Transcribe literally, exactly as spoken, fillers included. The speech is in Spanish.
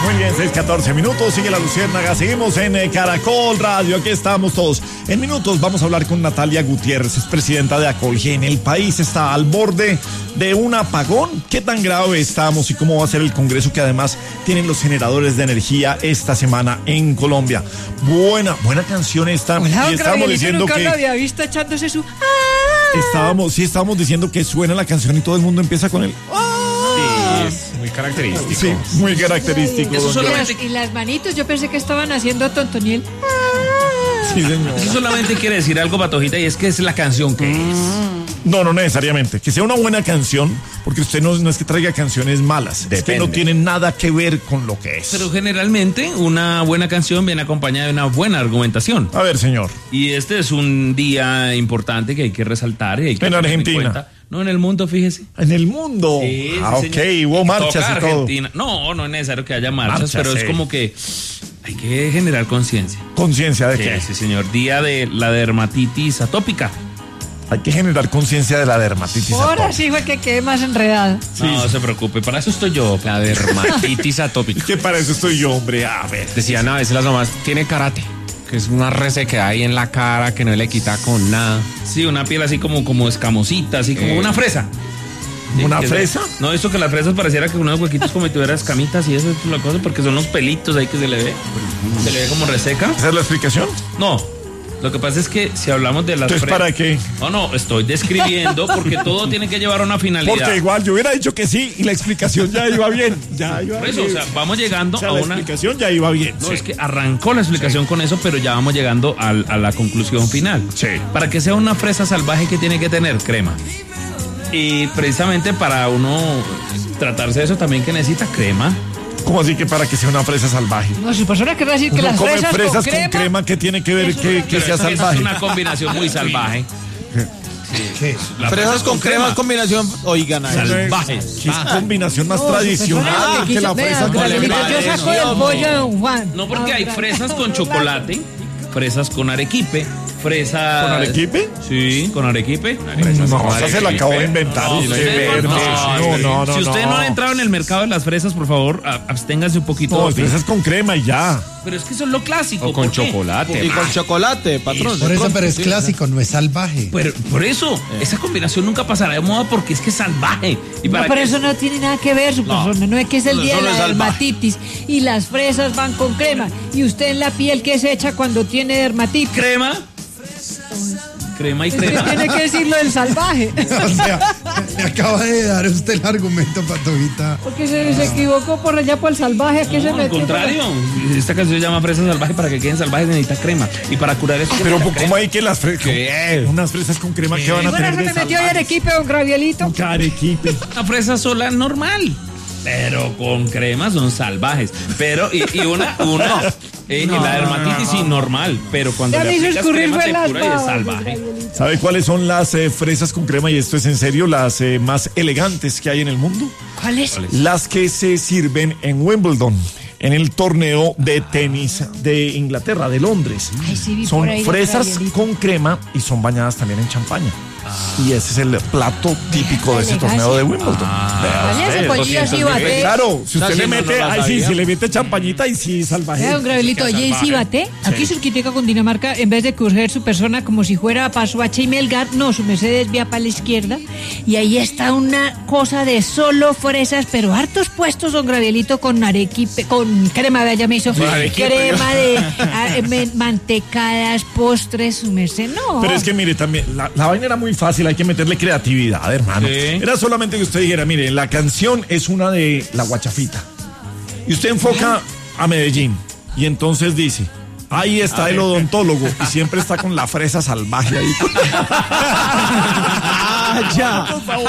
Muy bien, seis catorce minutos, sigue la Luciérnaga, seguimos en eh, Caracol Radio, aquí estamos todos. En minutos vamos a hablar con Natalia Gutiérrez, es presidenta de Acolgen. El país está al borde de un apagón. ¿Qué tan grave estamos y cómo va a ser el Congreso que además tienen los generadores de energía esta semana en Colombia? Buena, buena canción esta. Hola, y estábamos diciendo nunca que... lo había visto echándose su... Estábamos, sí, estábamos diciendo que suena la canción y todo el mundo empieza con el... Sí, es muy característico. Sí, muy característico. Eso solamente... y, las, y las manitos, yo pensé que estaban haciendo Tontoniel. Sí, señor. Eso solamente quiere decir algo, Patojita, y es que es la canción que es. No, no necesariamente. Que sea una buena canción, porque usted no, no es que traiga canciones malas. Depende. Es que no tiene nada que ver con lo que es. Pero generalmente una buena canción viene acompañada de una buena argumentación. A ver, señor. Y este es un día importante que hay que resaltar. Y hay que en Argentina. En cuenta. No, en el mundo, fíjese. En el mundo. Sí, ah, sí, ok, señor. hubo marchas Toca y todo. Argentina. No, no es necesario que haya marchas, Marchas, pero sí. es como que hay que generar conciencia. ¿Conciencia de Sí, qué? sí, señor. Día de la dermatitis atópica. Hay que generar conciencia de la dermatitis Ahora atópica. sí fue que quede más enredado. Sí. No, no se preocupe, para eso estoy yo. La dermatitis atópica. Es que para eso estoy yo, hombre. A ver. Decían a veces las mamás, tiene karate, que es una resequedad ahí en la cara que no le quita con nada. Sí, una piel así como, como escamosita, así como Eh. una fresa. Sí, ¿Una que fresa? Se, no, eso que las fresas pareciera que unos huequitos como si tuviera escamitas y eso es la cosa, porque son los pelitos ahí que se le ve. Se le ve como reseca. ¿Esa es la explicación? No, lo que pasa es que si hablamos de las Entonces, fresas... ¿para qué? No, no, estoy describiendo porque todo tiene que llevar a una finalidad. Porque igual yo hubiera dicho que sí y la explicación ya iba bien. Ya iba Por eso, bien. o sea, vamos llegando O sea, a la una... explicación ya iba bien. No, sí. es que arrancó la explicación con eso, pero ya vamos llegando al, a la conclusión final. Sí. Para que sea una fresa salvaje, ¿qué tiene que tener? Crema. Y precisamente para uno tratarse de eso también que necesita crema. ¿Cómo así que para que sea una fresa salvaje? No, si persona querrá decir que Uno las come fresas, fresas con con crema... crema, ¿qué tiene que ver Eso que, es que Pero sea esa- esa salvaje? es una combinación muy salvaje. ¿Qué? Las Fresas con crema, combinación, oigan, ahí. salvaje. ¿Qué combinación más No, si tradicional persona que la vea, fresa con Gabrielito, crema? yo saco el pollo de Don Juan. No, porque hay Ahora, fresas con chocolate, fresas con arequipe, fresas... ¿Con arequipe? Sí, con arequipe. No, esa se la acabo de inventar. No, usted, usted verde. no, No, no, no. Si usted no no ha entrado en el mercado de las fresas, por favor, a- absténgase un poquito. No, fresas con crema y ya. Pero es que eso es lo clásico. O con ¿por qué? chocolate. Y con chocolate, patrón. Por eso, pero es clásico, no es salvaje. Pero por eso, esa combinación nunca pasará de moda porque es que es salvaje. Y No, para pero que- eso no tiene nada que ver, su persona. No es que es el No, día de eso no la es salvaje. dermatitis y las fresas van con crema. ¿Y usted en la piel qué se echa cuando tiene dermatitis? crema. Crema y Usted crema. tiene que decirlo del salvaje. O sea, me acaba de dar usted el argumento, Patojita. Porque se, se equivocó por allá por el salvaje. ¿A qué se No, al metió? contrario, esta canción se llama Fresa Salvaje. Para que queden salvajes necesita crema. Y para curar eso. Pero necesita ¿cómo hay que las fresas? Unas fresas con crema que van a Bueno, tener se de me metió salvajes? en equipo, don Gravielito. Carequipe. Una fresa sola normal. Pero con crema son salvajes. Pero, y, y una, una, eh, y la dermatitis sí normal. Pero cuando Ya le me hizo aplicas escurrir crema fue se las cura y es babas, salvaje. don Gravielito. ¿Sabe cuáles son las eh, fresas con crema? Y esto es en serio, las eh, más elegantes que hay en el mundo. ¿Cuál es? Las que se sirven en Wimbledon, en el torneo de tenis de Inglaterra, de Londres. Ay, sí, vi Son por ahí, don fresas Gabrielito. con crema y son bañadas también en champaña. Y ese es el plato típico de ese elegancia. torneo de Wimbledon. Vea Vaya ese usted. pollillo así bate. Claro, si usted Así le no, mete, no la ahí sí, sabía. si le mete champañita y sí salvaje. Vea, don Gravelito, allí en Cibaté, aquí cerquitica con Dinamarca, en vez de coger su persona como si fuera para Suacha y Melgar, no, su merced desvía para la izquierda, y ahí está una cosa de solo fresas, pero hartos puestos, don Gravelito, con arequipe, con crema, vea, ya me hizo, crema de ah, me- mantecadas, postres, su merced, no. Pero es que mire, también, la, la vaina era muy fácil, hay que meterle creatividad, hermano. Sí. Era solamente que usted dijera, mire, la canción es una de La Guachafita. Y usted enfoca a Medellín. Y entonces dice, ahí está el odontólogo. Y siempre está con la fresa salvaje ahí. Ah, ya.